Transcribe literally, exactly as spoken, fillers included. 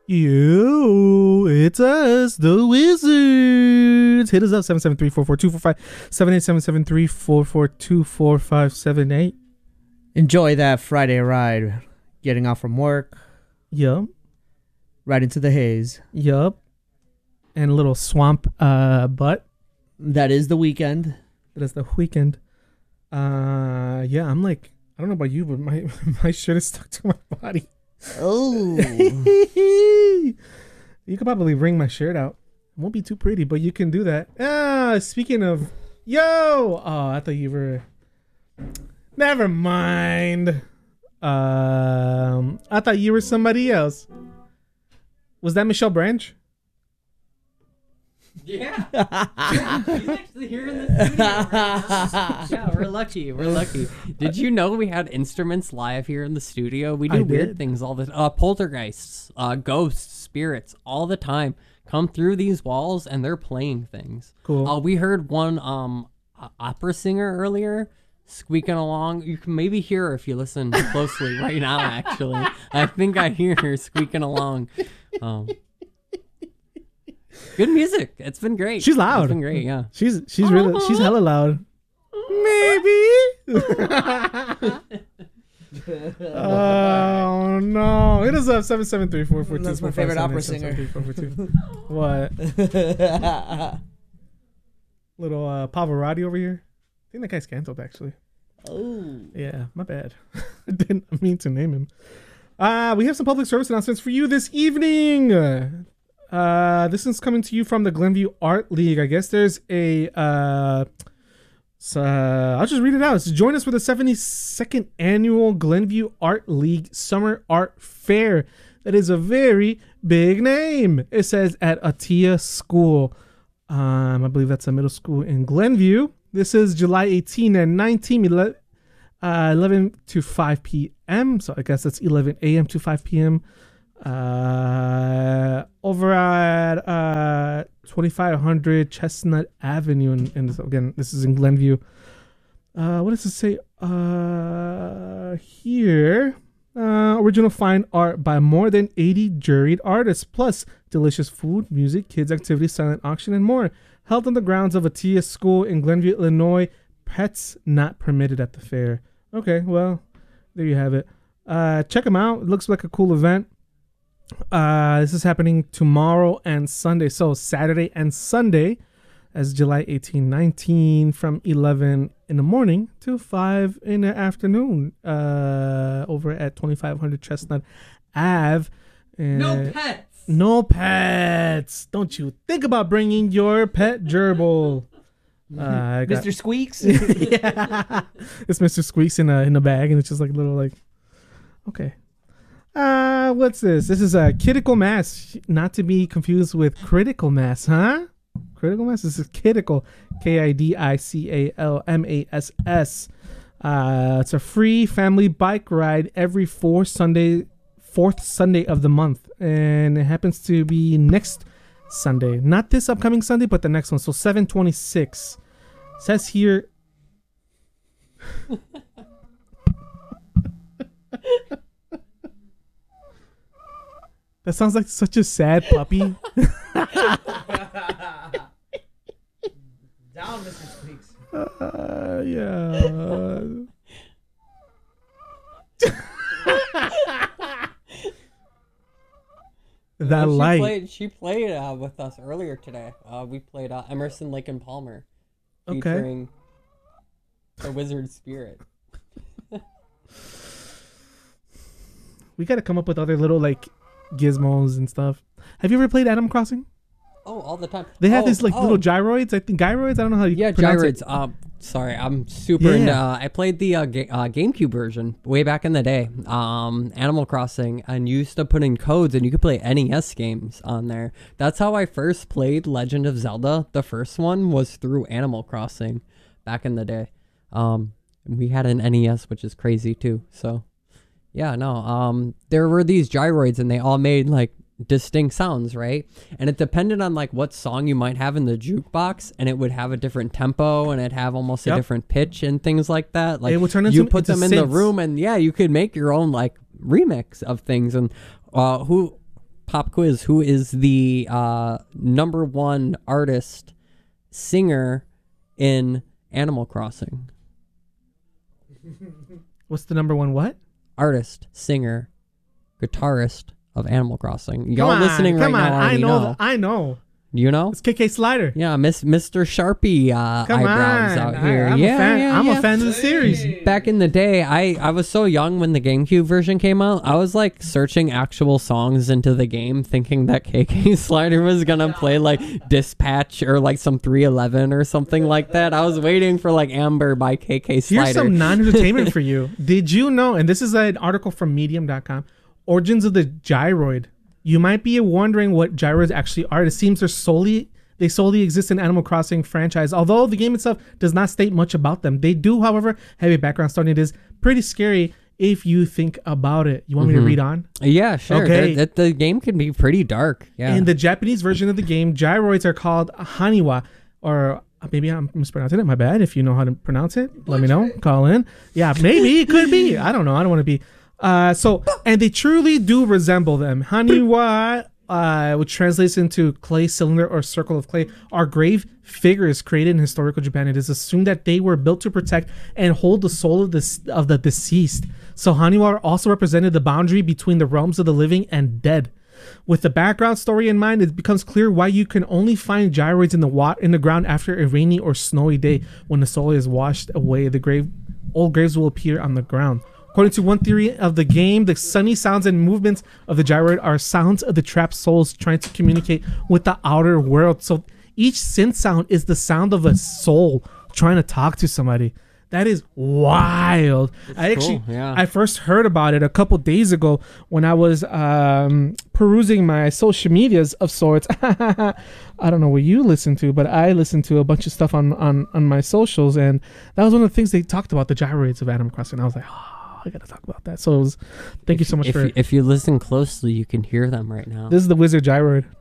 Yo, it's us, the Wizards. Hit us up, seven seven three, four four two, four five seven eight, seven seven three, four four two, four five seven eight. Enjoy that Friday ride. Getting off from work. Yup. Right into the haze. Yup. And a little swamp uh, butt. That is the weekend. That is the weekend. Uh, yeah, I'm like, I don't know about you, but my, my shirt is stuck to my body. Oh. You could probably wring my shirt out. It won't be too pretty, but you can do that. Ah, speaking of, yo, oh, I thought you were. Never mind. Um, I thought you were somebody else. Was that Michelle Branch? Yeah. She's actually here in the studio right now. Yeah, we're lucky. We're lucky. Did you know we had instruments live here in the studio? We do I weird did. things all the uh poltergeists, uh ghosts, spirits all the time come through these walls and they're playing things. Cool. Uh, we heard one um uh, opera singer earlier squeaking along. You can maybe hear her if you listen closely right now, actually. I think I hear her squeaking along. Um Good music. It's been great. She's loud. It's been great, yeah. She's she's really she's hella loud. Maybe. Oh no! It is up seven seven three four four two. That's my favorite opera singer. What? Little uh, Pavarotti over here. I think that guy's canceled actually. Oh. Yeah, my bad. I didn't mean to name him. Uh, we have some public service announcements for you this evening. Uh, this is coming to you from the Glenview Art League. I guess there's a. Uh, so, uh, I'll just read it out. It's join us for the seventy-second annual Glenview Art League Summer Art Fair. That is a very big name. It says at Atia School. Um, I believe that's a middle school in Glenview. This is July eighteenth and nineteenth, eleven, uh, eleven to five p.m. So I guess that's eleven a.m. to five p.m. Uh, over at uh, twenty-five hundred Chestnut Avenue. And, and this, again, this is in Glenview. Uh, what does it say uh, here? Uh, original fine art by more than eighty juried artists, plus delicious food, music, kids activities, silent auction, and more. Held on the grounds of Atia School in Glenview, Illinois. Pets not permitted at the fair. Okay, well, there you have it. Uh, check them out. It looks like a cool event. Uh, this is happening tomorrow and Sunday. So Saturday and Sunday, as July eighteenth, nineteenth, from eleven in the morning to five in the afternoon. Uh, over at twenty-five hundred Chestnut Ave. And No pets. No pets. Don't you think about bringing your pet gerbil. Uh, I got, Mister Squeaks? yeah. It's Mister Squeaks in a in a bag, and it's just like a little like, okay. Uh, what's this? This is a Critical Mass, not to be confused with Critical Mass, huh? Critical Mass? This is Critical, K I D I C A L M A S S. Uh, it's a free family bike ride every four Sunday, fourth Sunday of the month, and it happens to be next Sunday, not this upcoming Sunday, but the next one. So seven twenty-six. Says here. That sounds like such a sad puppy. Down, Mister Squeaks. Uh, yeah. That she light. Played, she played uh, with us earlier today. Uh, we played uh, Emerson, Lake and Palmer, Okay. featuring the Wizard Spirit. We got to come up with other little like gizmos and stuff. Have you ever played Animal Crossing? Oh, all the time. They have oh, these like oh. little gyroids. I think gyroids. I don't know how you Yeah, pronounce gyroids. it. Um, sorry, I'm super Yeah. into. Uh, I played the uh, ga- uh, GameCube version way back in the day. Um, Animal Crossing, and you used to put in codes, and you could play N E S games on there. That's how I first played Legend of Zelda. The first one was through Animal Crossing, back in the day. Um, we had an N E S, which is crazy too. So, yeah, no. Um, there were these gyroids, and they all made like distinct sounds, right? And it depended on like what song you might have in the jukebox, and it would have a different tempo, and it'd have almost Yep. a different pitch and things like that. Like It would turn into- you put into them in the synths. room, and yeah, you could make your own like remix of things. And uh, who pop quiz. Who is the uh, number one artist, singer in Animal Crossing? What's the number one what? Artist, singer, guitarist of Animal Crossing. Y'all Come on, listening right come on. now I already know. know. th- I know. You know? It's K K Slider. Yeah, Miss Mister Sharpie uh, Come eyebrows on. out here. I, I'm yeah, a fan. yeah, I'm yeah. a fan of the series. Back in the day, I, I was so young when the GameCube version came out. I was like searching actual songs into the game, thinking that K K Slider was gonna play like Dispatch or like some three eleven or something like that. I was waiting for like Amber by K K Slider. Here's some non-entertainment for you. Did you know, and this is an article from medium dot com, origins of the gyroid. You might be wondering what gyroids actually are. It seems they're solely they solely exist in Animal Crossing franchise. Although the game itself does not state much about them. They do, however, have a background story. It is pretty scary if you think about it. You want Mm-hmm. me to read on? Yeah, sure. Okay. The, the, the game can be pretty dark. Yeah. In the Japanese version of the game, gyroids are called haniwa, or maybe I'm mispronouncing it. My bad. If you know how to pronounce it, let me know. Call in. Yeah, maybe it could be. I don't know. I don't want to be. Uh, so, and they truly do resemble them. Haniwa, uh, which translates into clay cylinder or circle of clay, are grave figures created in historical Japan. It is assumed that they were built to protect and hold the soul of the of the deceased. So, Haniwa also represented the boundary between the realms of the living and dead. With the background story in mind, it becomes clear why you can only find gyroids in the wa- in the ground after a rainy or snowy day. When the soul is washed away, the grave old graves will appear on the ground. According to one theory of the game, the sunny sounds and movements of the gyroid are sounds of the trapped souls trying to communicate with the outer world. So each synth sound is the sound of a soul trying to talk to somebody. That is wild. I actually, cool, yeah. I first heard about it a couple days ago when I was um, perusing my social medias of sorts. I don't know what you listen to, but I listened to a bunch of stuff on, on, on my socials, and that was one of the things they talked about, the gyroids of Animal Crossing. I was like, oh, I gotta talk about that. So it was, thank you so much if, for you, if you listen closely, you can hear them right now. This is the wizard gyroid.